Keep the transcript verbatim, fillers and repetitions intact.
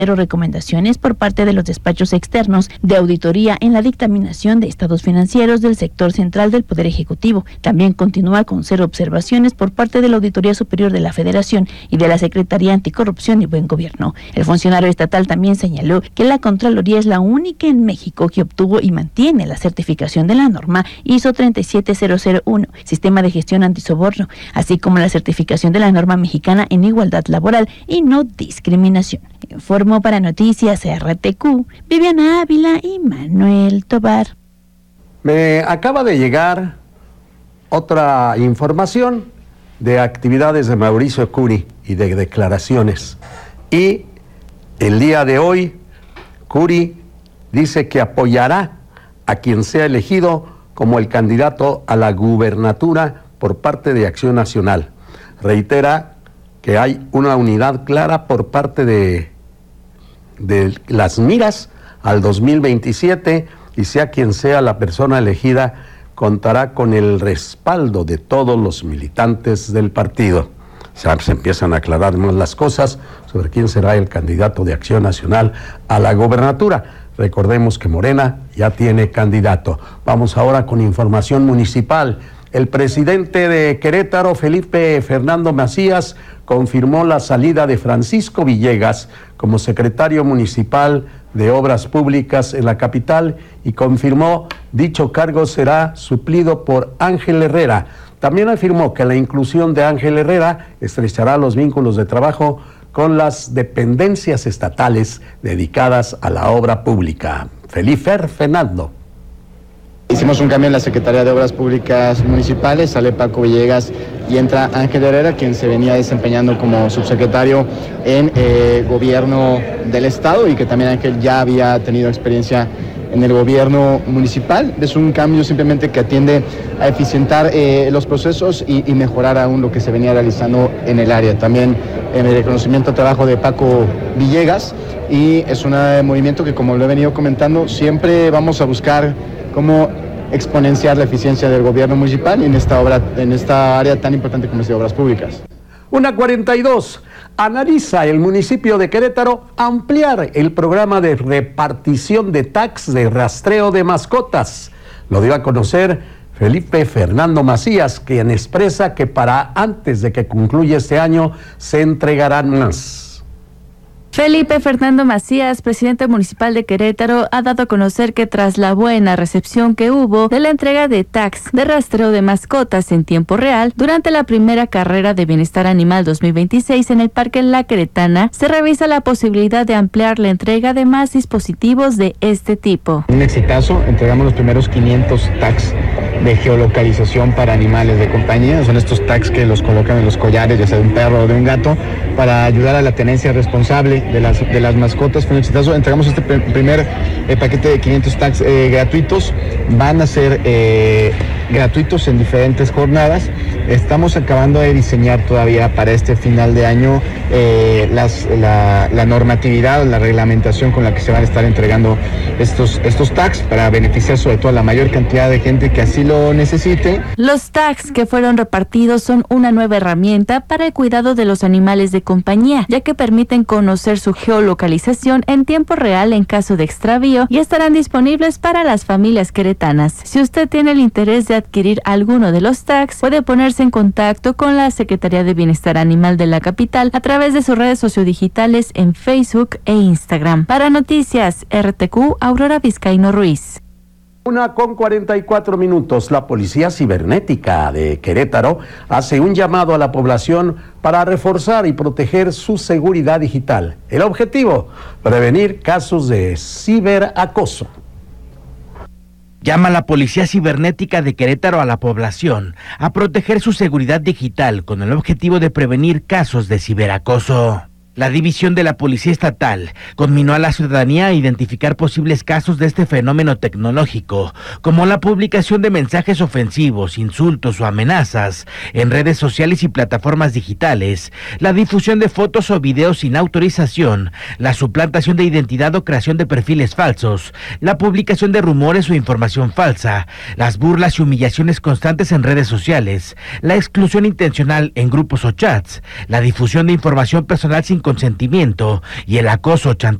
recomendaciones por parte de los despachos externos de auditoría en la dictaminación de estados financieros del sector central del Poder Ejecutivo. También continúa con cero observaciones por parte de la Auditoría Superior de la Federación y de la Secretaría Anticorrupción y Buen Gobierno. El funcionario estatal también señaló que la Contraloría es la única en México que obtuvo y mantiene la certificación de la norma I S O treinta y siete mil uno, Sistema de Gestión Antisoborno, así como la certificación de la norma mexicana en igualdad laboral y no discriminación. Informó para Noticias R T Q, Viviana Ávila y Manuel Tobar. Me acaba de llegar otra información de actividades de Mauricio Curi y de declaraciones. Y el día de hoy, Curi dice que apoyará a quien sea elegido como el candidato a la gubernatura por parte de Acción Nacional. Reitera que hay una unidad clara por parte de de las miras al dos mil veintisiete y sea quien sea la persona elegida, contará con el respaldo de todos los militantes del partido. Ya se empiezan a aclarar más las cosas sobre quién será el candidato de Acción Nacional a la gobernatura. Recordemos que Morena ya tiene candidato. Vamos ahora con información municipal. El presidente de Querétaro, Felipe Fernando Macías, confirmó la salida de Francisco Villegas como secretario municipal de Obras Públicas en la capital y confirmó dicho cargo será suplido por Ángel Herrera. También afirmó que la inclusión de Ángel Herrera estrechará los vínculos de trabajo con las dependencias estatales dedicadas a la obra pública. Felipe Fernando. Hicimos un cambio en la Secretaría de Obras Públicas Municipales, sale Paco Villegas y entra Ángel Herrera, quien se venía desempeñando como subsecretario en eh, gobierno del estado y que también Ángel ya había tenido experiencia en el gobierno municipal. Es un cambio simplemente que atiende a eficientar eh, los procesos y, y mejorar aún lo que se venía realizando en el área. También en el reconocimiento al trabajo de Paco Villegas y es un movimiento que, como lo he venido comentando, siempre vamos a buscar cómo exponenciar la eficiencia del gobierno municipal en esta obra, en esta área tan importante como es de obras públicas. Una cuarenta y dos. Analiza el municipio de Querétaro ampliar el programa de repartición de tags de rastreo de mascotas. Lo dio a conocer Felipe Fernando Macías, quien expresa que para antes de que concluya este año se entregarán más. Felipe Fernando Macías, presidente municipal de Querétaro, ha dado a conocer que tras la buena recepción que hubo de la entrega de tags de rastreo de mascotas en tiempo real durante la primera carrera de Bienestar Animal dos mil veintiséis en el Parque La Queretana, se revisa la posibilidad de ampliar la entrega de más dispositivos de este tipo. Un exitazo, entregamos los primeros quinientos tags de geolocalización para animales de compañía. Son estos tags que los colocan en los collares, ya sea de un perro o de un gato, para ayudar a la tenencia responsable de las, de las mascotas. Fue un exitazo. Entregamos este primer eh, paquete de quinientos tags eh, gratuitos. Van a ser eh, gratuitos en diferentes jornadas. Estamos acabando de diseñar todavía para este final de año eh, las, la, la normatividad, la reglamentación con la que se van a estar entregando estos, estos tags para beneficiar sobre todo a la mayor cantidad de gente que así lo necesite. Los tags que fueron repartidos son una nueva herramienta para el cuidado de los animales de compañía, ya que permiten conocer su geolocalización en tiempo real en caso de extravío y estarán disponibles para las familias queretanas. Si usted tiene el interés de adquirir alguno de los tags, puede ponerse en contacto con la Secretaría de Bienestar Animal de la capital a través de sus redes sociodigitales en Facebook e Instagram. Para Noticias R T Q, Aurora Vizcaíno Ruiz. Una con cuarenta y cuatro minutos. La Policía Cibernética de Querétaro hace un llamado a la población para reforzar y proteger su seguridad digital. El objetivo, prevenir casos de ciberacoso. Llama a la Policía Cibernética de Querétaro a la población a proteger su seguridad digital con el objetivo de prevenir casos de ciberacoso. La División de la Policía Estatal conminó a la ciudadanía a identificar posibles casos de este fenómeno tecnológico, como la publicación de mensajes ofensivos, insultos o amenazas en redes sociales y plataformas digitales, la difusión de fotos o videos sin autorización, la suplantación de identidad o creación de perfiles falsos, la publicación de rumores o información falsa, las burlas y humillaciones constantes en redes sociales, la exclusión intencional en grupos o chats, la difusión de información personal sin consentimiento y el acoso chantaje